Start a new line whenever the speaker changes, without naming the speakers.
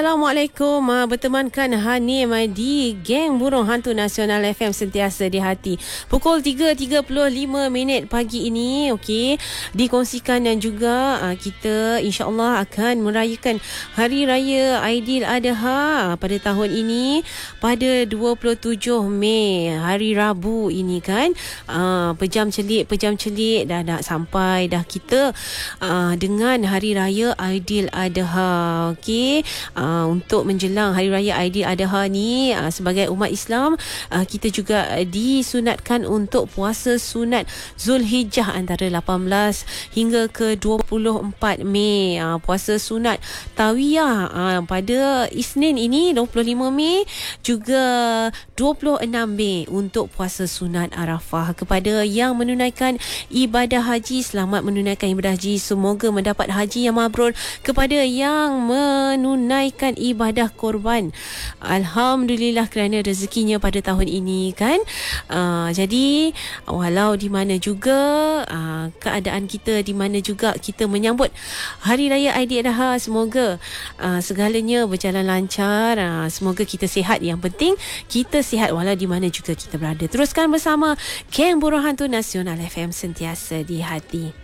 Assalamualaikum, bertemankan Hanim di Geng Burung Hantu Nasional FM sentiasa di hati. Pukul 3.35 pagi ini, okey, dikongsikan dan juga kita insya-Allah akan merayakan Hari Raya Aidiladha pada tahun ini pada 27 Mei, hari Rabu ini kan. Pejam celik dah nak sampai dah kita dengan Hari Raya Aidiladha. Okey, untuk menjelang Hari Raya Aidiladha ni, sebagai umat Islam, kita juga disunatkan untuk puasa sunat Zulhijjah antara 18 hingga ke 24 Mei. Puasa sunat Tawiyah pada Isnin ini 25 Mei, juga 26 Mei untuk puasa sunat Arafah. Kepada yang menunaikan ibadah haji, selamat menunaikan ibadah haji, semoga mendapat haji yang mabrur. Kepada yang menunaikan ibadah korban, alhamdulillah kerana rezekinya pada tahun ini kan. Jadi walau di mana juga keadaan kita, di mana juga kita menyambut Hari Raya Aidiladha, semoga segalanya berjalan lancar. Semoga kita sihat, yang penting kita sihat walau di mana juga kita berada. Teruskan bersama Geng Burung Hantu Nasional FM sentiasa di hati.